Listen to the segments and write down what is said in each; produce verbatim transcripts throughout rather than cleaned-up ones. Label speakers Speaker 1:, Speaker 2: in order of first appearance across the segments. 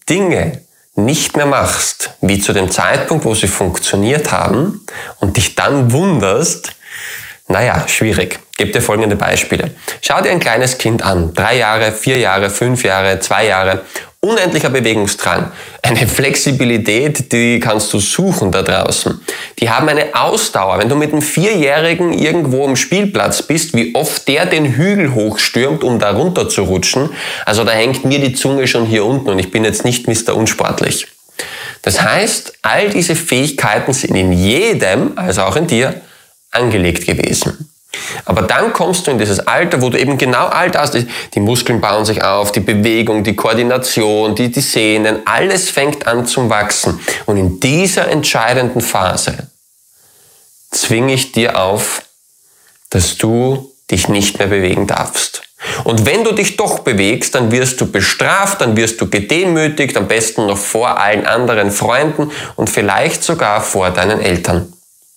Speaker 1: Dinge nicht mehr machst, wie zu dem Zeitpunkt, wo sie funktioniert haben, und dich dann wunderst, naja, schwierig. Ich gebe dir folgende Beispiele. Schau dir ein kleines Kind an. Drei Jahre, vier Jahre, fünf Jahre, zwei Jahre. Unendlicher Bewegungsdrang. Eine Flexibilität, die kannst du suchen da draußen. Die haben eine Ausdauer. Wenn du mit einem Vierjährigen irgendwo am Spielplatz bist, wie oft der den Hügel hochstürmt, um da runter zu rutschen. Also da hängt mir die Zunge schon hier unten und ich bin jetzt nicht Mister Unsportlich. Das heißt, all diese Fähigkeiten sind in jedem, also auch in dir, angelegt gewesen. Aber dann kommst du in dieses Alter, wo du eben genau all das, die, die Muskeln bauen sich auf, die Bewegung, die Koordination, die, die Sehnen, alles fängt an zu wachsen. Und in dieser entscheidenden Phase zwinge ich dir auf, dass du dich nicht mehr bewegen darfst. Und wenn du dich doch bewegst, dann wirst du bestraft, dann wirst du gedemütigt, am besten noch vor allen anderen Freunden und vielleicht sogar vor deinen Eltern.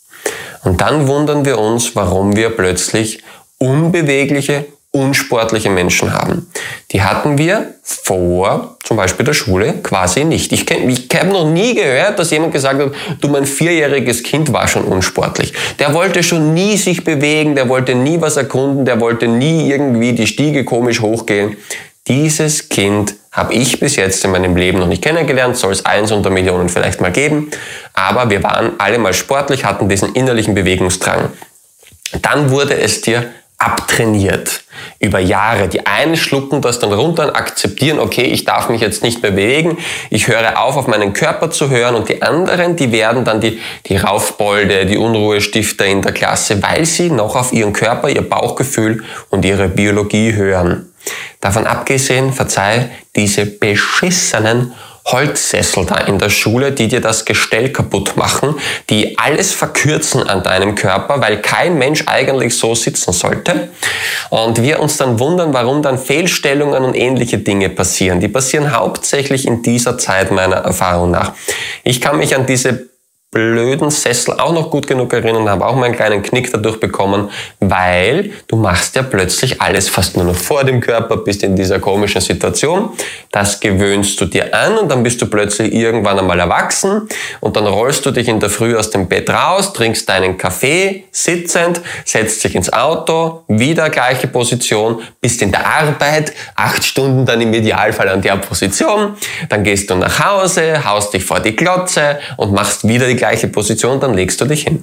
Speaker 1: Und dann wundern wir uns, warum wir plötzlich unbewegliche, unsportliche Menschen haben. Die hatten wir vor zum Beispiel der Schule quasi nicht. Ich, ich habe noch nie gehört, dass jemand gesagt hat, du, mein vierjähriges Kind war schon unsportlich. Der wollte schon nie sich bewegen, der wollte nie was erkunden, der wollte nie irgendwie die Stiege komisch hochgehen. Dieses Kind habe ich bis jetzt in meinem Leben noch nicht kennengelernt, soll es eins unter Millionen vielleicht mal geben, aber wir waren alle mal sportlich, hatten diesen innerlichen Bewegungsdrang. Dann wurde es dir abtrainiert über Jahre. Die einen schlucken das dann runter und akzeptieren, okay, ich darf mich jetzt nicht mehr bewegen, ich höre auf, auf meinen Körper zu hören, und die anderen, die werden dann die, die Raufbolde, die Unruhestifter in der Klasse, weil sie noch auf ihren Körper, ihr Bauchgefühl und ihre Biologie hören. Davon abgesehen, verzeih, diese beschissenen Holzsessel da in der Schule, die dir das Gestell kaputt machen, die alles verkürzen an deinem Körper, weil kein Mensch eigentlich so sitzen sollte. Und wir uns dann wundern, warum dann Fehlstellungen und ähnliche Dinge passieren. Die passieren hauptsächlich in dieser Zeit meiner Erfahrung nach. Ich kann mich an diese blöden Sessel auch noch gut genug erinnern, habe auch mal einen kleinen Knick dadurch bekommen, weil du machst ja plötzlich alles fast nur noch vor dem Körper, bist in dieser komischen Situation. Das gewöhnst du dir an und dann bist du plötzlich irgendwann einmal erwachsen und dann rollst du dich in der Früh aus dem Bett raus, trinkst deinen Kaffee sitzend, setzt dich ins Auto, wieder gleiche Position, bist in der Arbeit, acht Stunden dann im Idealfall an der Position, dann gehst du nach Hause, haust dich vor die Glotze und machst wieder die gleiche Position, dann legst du dich hin.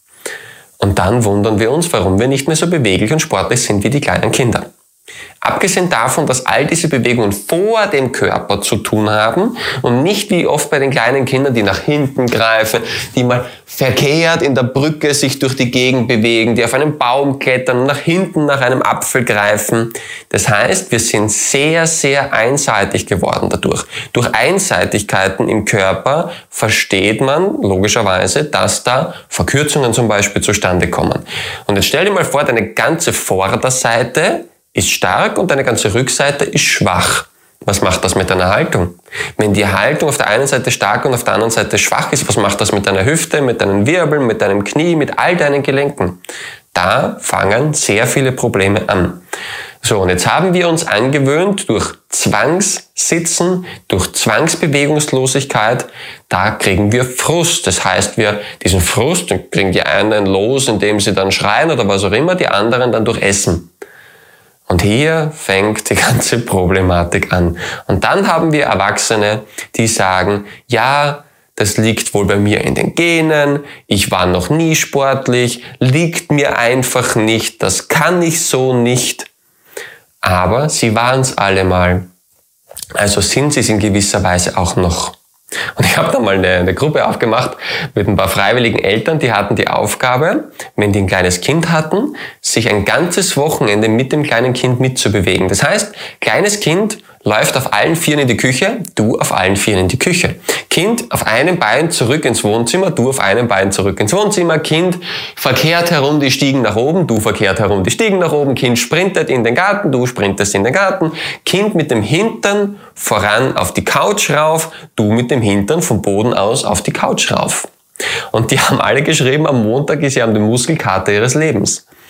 Speaker 1: Und dann wundern wir uns, warum wir nicht mehr so beweglich und sportlich sind wie die kleinen Kinder. Abgesehen davon, dass all diese Bewegungen vor dem Körper zu tun haben und nicht wie oft bei den kleinen Kindern, die nach hinten greifen, die mal verkehrt in der Brücke sich durch die Gegend bewegen, die auf einen Baum klettern und nach hinten nach einem Apfel greifen. Das heißt, wir sind sehr, sehr einseitig geworden dadurch. Durch Einseitigkeiten im Körper versteht man logischerweise, dass da Verkürzungen zum Beispiel zustande kommen. Und jetzt stell dir mal vor, deine ganze Vorderseite ist stark und deine ganze Rückseite ist schwach. Was macht das mit deiner Haltung? Wenn die Haltung auf der einen Seite stark und auf der anderen Seite schwach ist, was macht das mit deiner Hüfte, mit deinen Wirbeln, mit deinem Knie, mit all deinen Gelenken? Da fangen sehr viele Probleme an. So, und jetzt haben wir uns angewöhnt, durch Zwangssitzen, durch Zwangsbewegungslosigkeit, da kriegen wir Frust. Das heißt, wir diesen Frust, den kriegen die einen los, indem sie dann schreien oder was auch immer, die anderen dann durch Essen. Und hier fängt die ganze Problematik an. Und dann haben wir Erwachsene, die sagen, ja, das liegt wohl bei mir in den Genen, ich war noch nie sportlich, liegt mir einfach nicht, das kann ich so nicht. Aber sie waren es alle mal. Also sind sie es in gewisser Weise auch noch. Und ich habe da mal eine, eine Gruppe aufgemacht mit ein paar freiwilligen Eltern, die hatten die Aufgabe, wenn die ein kleines Kind hatten, sich ein ganzes Wochenende mit dem kleinen Kind mitzubewegen. Das heißt, kleines Kind läuft auf allen Vieren in die Küche, du auf allen Vieren in die Küche. Kind auf einem Bein zurück ins Wohnzimmer, du auf einem Bein zurück ins Wohnzimmer. Kind verkehrt herum die Stiegen nach oben, du verkehrt herum die Stiegen nach oben. Kind sprintet in den Garten, du sprintest in den Garten. Kind mit dem Hintern voran auf die Couch rauf, du mit dem Hintern vom Boden aus auf die Couch rauf. Und die haben alle geschrieben, am Montag, sie haben den Muskelkater ihres Lebens.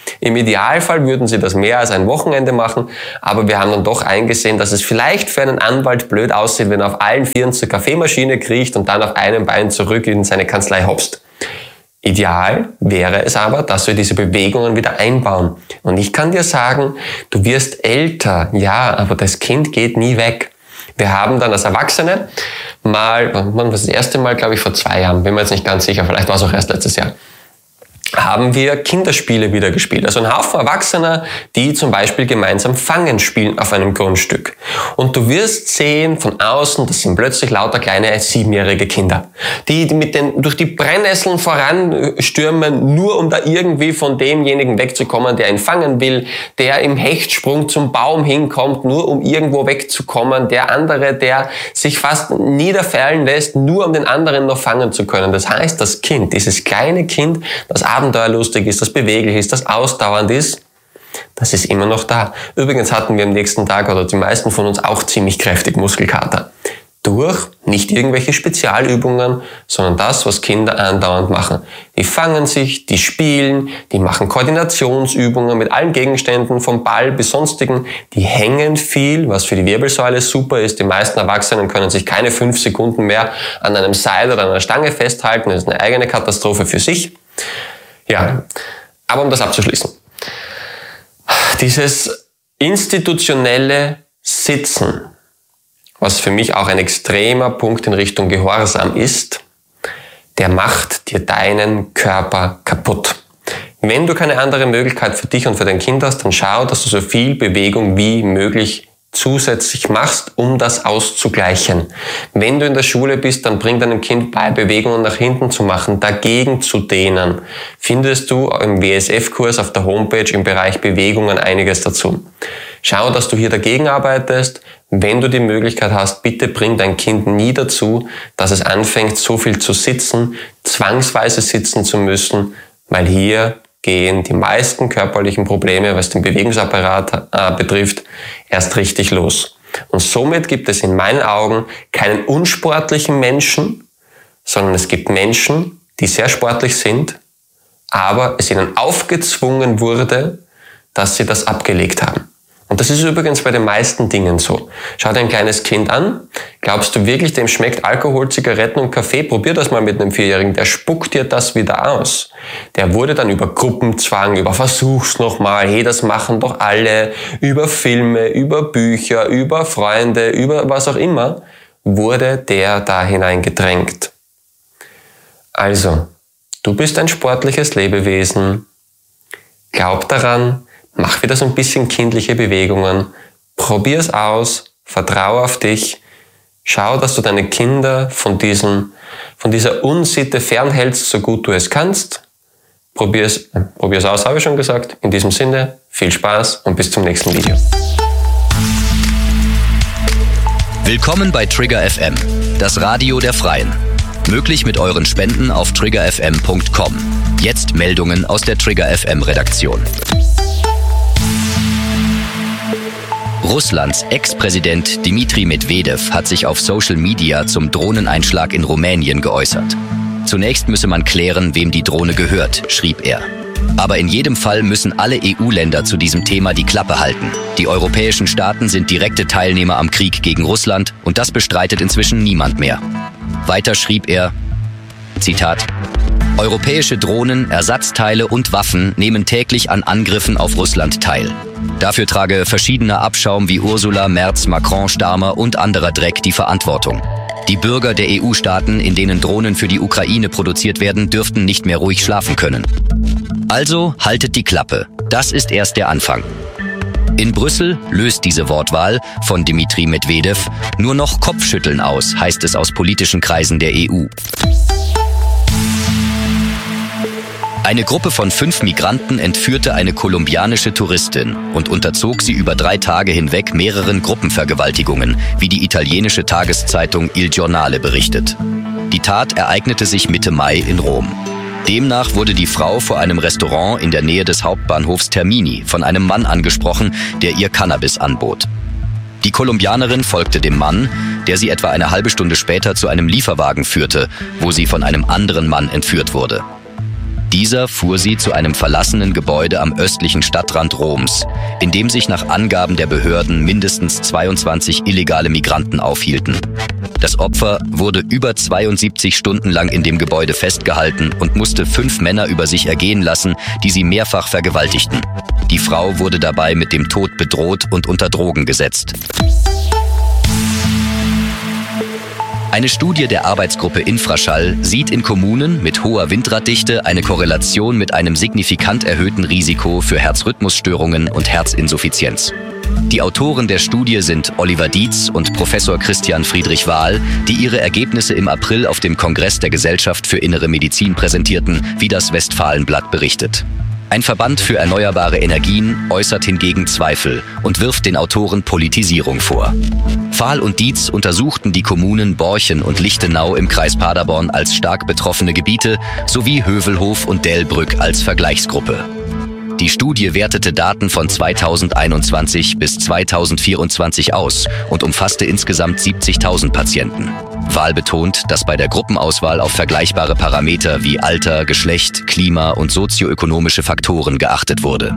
Speaker 1: Im Idealfall würden sie das mehr als ein Wochenende machen, aber wir haben dann doch eingesehen, dass es vielleicht für einen Anwalt blöd aussieht, wenn er auf allen Vieren zur Kaffeemaschine kriecht und dann auf einem Bein zurück in seine Kanzlei hopst. Ideal wäre es aber, dass wir diese Bewegungen wieder einbauen. Und ich kann dir sagen, du wirst älter, ja, aber das Kind geht nie weg. Wir haben dann als Erwachsene mal, wann war das erste Mal, glaube ich, vor zwei Jahren, bin mir jetzt nicht ganz sicher, vielleicht war es auch erst letztes Jahr, haben wir Kinderspiele wieder gespielt. Also ein Haufen Erwachsener, die zum Beispiel gemeinsam Fangen spielen auf einem Grundstück. Und du wirst sehen von außen, das sind plötzlich lauter kleine siebenjährige Kinder, die mit den durch die Brennnesseln voranstürmen, nur um da irgendwie von demjenigen wegzukommen, der ihn fangen will, der im Hechtsprung zum Baum hinkommt, nur um irgendwo wegzukommen, der andere, der sich fast niederfallen lässt, nur um den anderen noch fangen zu können. Das heißt, das Kind, dieses kleine Kind, das abenteuerlustig ist, das beweglich ist, das ausdauernd ist, das ist immer noch da. Übrigens hatten wir am nächsten Tag, oder die meisten von uns, auch ziemlich kräftig Muskelkater. Durch nicht irgendwelche Spezialübungen, sondern das, was Kinder andauernd machen. Die fangen sich, die spielen, die machen Koordinationsübungen mit allen Gegenständen, vom Ball bis sonstigen. Die hängen viel, was für die Wirbelsäule super ist. Die meisten Erwachsenen können sich keine fünf Sekunden mehr an einem Seil oder an einer Stange festhalten. Das ist eine eigene Katastrophe für sich. Ja, aber um das abzuschließen. Dieses institutionelle Sitzen, was für mich auch ein extremer Punkt in Richtung Gehorsam ist, der macht dir deinen Körper kaputt. Wenn du keine andere Möglichkeit für dich und für dein Kind hast, dann schau, dass du so viel Bewegung wie möglich zusätzlich machst, um das auszugleichen. Wenn du in der Schule bist, dann bring deinem Kind bei, Bewegungen nach hinten zu machen, dagegen zu dehnen. Findest du im W S F-Kurs auf der Homepage im Bereich Bewegungen einiges dazu. Schau, dass du hier dagegen arbeitest. Wenn du die Möglichkeit hast, bitte bring dein Kind nie dazu, dass es anfängt, so viel zu sitzen, zwangsweise sitzen zu müssen, weil hier gehen die meisten körperlichen Probleme, was den Bewegungsapparat äh, betrifft, erst richtig los. Und somit gibt es in meinen Augen keinen unsportlichen Menschen, sondern es gibt Menschen, die sehr sportlich sind, aber es ihnen aufgezwungen wurde, dass sie das abgelegt haben. Und das ist übrigens bei den meisten Dingen so. Schau dir ein kleines Kind an. Glaubst du wirklich, dem schmeckt Alkohol, Zigaretten und Kaffee? Probier das mal mit einem Vierjährigen. Der spuckt dir das wieder aus. Der wurde dann über Gruppenzwang, über Versuch's nochmal, hey, das machen doch alle, über Filme, über Bücher, über Freunde, über was auch immer, wurde der da hineingedrängt. Also, du bist ein sportliches Lebewesen. Glaub daran, mach wieder so ein bisschen kindliche Bewegungen, probier's aus, vertrau auf dich, schau, dass du deine Kinder von diesem, von dieser Unsitte fernhältst, so gut du es kannst. Probier's, äh, probier's aus, habe ich schon gesagt. In diesem Sinne, viel Spaß und bis zum nächsten Video.
Speaker 2: Willkommen bei Trigger F M, das Radio der Freien. Möglich mit euren Spenden auf trigger f m punkt com. Jetzt Meldungen aus der Trigger F M Redaktion. Russlands Ex-Präsident Dmitri Medvedev hat sich auf Social Media zum Drohneneinschlag in Rumänien geäußert. Zunächst müsse man klären, wem die Drohne gehört, schrieb er. Aber in jedem Fall müssen alle E U-Länder zu diesem Thema die Klappe halten. Die europäischen Staaten sind direkte Teilnehmer am Krieg gegen Russland und das bestreitet inzwischen niemand mehr. Weiter schrieb er, Zitat, europäische Drohnen, Ersatzteile und Waffen nehmen täglich an Angriffen auf Russland teil. Dafür trage verschiedener Abschaum wie Ursula, Merz, Macron, Starmer und anderer Dreck die Verantwortung. Die Bürger der E U-Staaten, in denen Drohnen für die Ukraine produziert werden, dürften nicht mehr ruhig schlafen können. Also haltet die Klappe. Das ist erst der Anfang. In Brüssel löst diese Wortwahl von Dmitri Medvedev nur noch Kopfschütteln aus, heißt es aus politischen Kreisen der E U. Eine Gruppe von fünf Migranten entführte eine kolumbianische Touristin und unterzog sie über drei Tage hinweg mehreren Gruppenvergewaltigungen, wie die italienische Tageszeitung Il Giornale berichtet. Die Tat ereignete sich Mitte Mai in Rom. Demnach wurde die Frau vor einem Restaurant in der Nähe des Hauptbahnhofs Termini von einem Mann angesprochen, der ihr Cannabis anbot. Die Kolumbianerin folgte dem Mann, der sie etwa eine halbe Stunde später zu einem Lieferwagen führte, wo sie von einem anderen Mann entführt wurde. dieser fuhr sie zu einem verlassenen Gebäude am östlichen Stadtrand Roms, in dem sich nach Angaben der Behörden mindestens zweiundzwanzig illegale Migranten aufhielten. Das Opfer wurde über zweiundsiebzig Stunden lang in dem Gebäude festgehalten und musste fünf Männer über sich ergehen lassen, die sie mehrfach vergewaltigten. Die Frau wurde dabei mit dem Tod bedroht und unter Drogen gesetzt. Eine Studie der Arbeitsgruppe Infraschall sieht in Kommunen mit hoher Windraddichte eine Korrelation mit einem signifikant erhöhten Risiko für Herzrhythmusstörungen und Herzinsuffizienz. Die Autoren der Studie sind Oliver Dietz und Professor Christian Friedrich Wahl, die ihre Ergebnisse im April auf dem Kongress der Gesellschaft für Innere Medizin präsentierten, wie das Westfalenblatt berichtet. Ein Verband für erneuerbare Energien äußert hingegen Zweifel und wirft den Autoren Politisierung vor. Vahl und Dietz untersuchten die Kommunen Borchen und Lichtenau im Kreis Paderborn als stark betroffene Gebiete sowie Hövelhof und Delbrück als Vergleichsgruppe. Die Studie wertete Daten von zweitausendeinundzwanzig bis zweitausendvierundzwanzig aus und umfasste insgesamt siebzigtausend Patienten. Wahl betont, dass bei der Gruppenauswahl auf vergleichbare Parameter wie Alter, Geschlecht, Klima und sozioökonomische Faktoren geachtet wurde.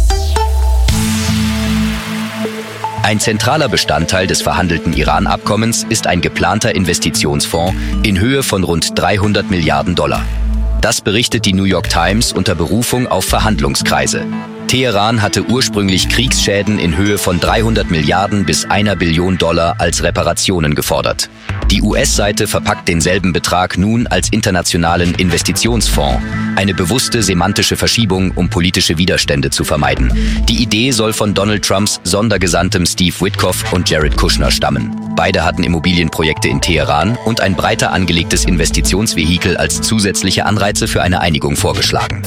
Speaker 2: Ein zentraler Bestandteil des verhandelten Iran-Abkommens ist ein geplanter Investitionsfonds in Höhe von rund dreihundert Milliarden Dollar. Das berichtet die New York Times unter Berufung auf Verhandlungskreise. Teheran hatte ursprünglich Kriegsschäden in Höhe von dreihundert Milliarden bis einer Billion Dollar als Reparationen gefordert. Die U S-Seite verpackt denselben Betrag nun als internationalen Investitionsfonds, eine bewusste semantische Verschiebung, um politische Widerstände zu vermeiden. Die Idee soll von Donald Trumps Sondergesandtem Steve Witkoff und Jared Kushner stammen. Beide hatten Immobilienprojekte in Teheran und ein breiter angelegtes Investitionsvehikel als zusätzliche Anreize für eine Einigung vorgeschlagen.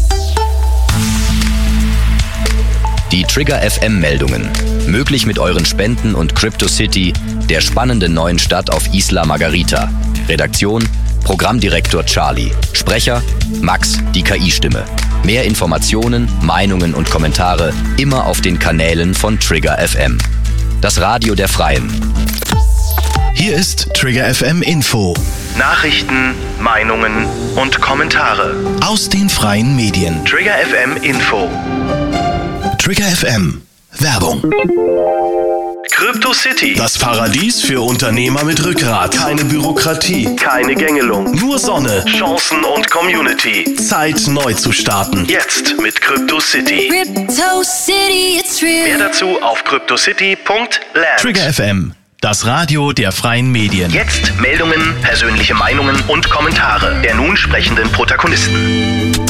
Speaker 2: Die Trigger F M-Meldungen. Möglich mit euren Spenden und CryptoCity, der spannenden neuen Stadt auf Isla Margarita. Redaktion: Programmdirektor Charlie. Sprecher: Max, die K I-Stimme. Mehr Informationen, Meinungen und Kommentare immer auf den Kanälen von Trigger F M. Das Radio der Freien.
Speaker 3: Hier ist Trigger F M Info.
Speaker 4: Nachrichten, Meinungen und Kommentare
Speaker 3: aus den freien Medien.
Speaker 4: Trigger F M Info.
Speaker 3: Trigger F M. Werbung.
Speaker 4: CryptoCity.
Speaker 3: Das Paradies für Unternehmer mit Rückgrat. Keine Bürokratie.
Speaker 4: Keine Gängelung.
Speaker 3: Nur Sonne.
Speaker 4: Chancen und Community.
Speaker 3: Zeit, neu zu starten.
Speaker 4: Jetzt mit CryptoCity.
Speaker 5: CryptoCity, it's real.
Speaker 4: Mehr dazu auf cryptocity punkt land.
Speaker 3: Trigger F M. Das Radio der freien Medien.
Speaker 4: Jetzt Meldungen, persönliche Meinungen und Kommentare der nun sprechenden Protagonisten.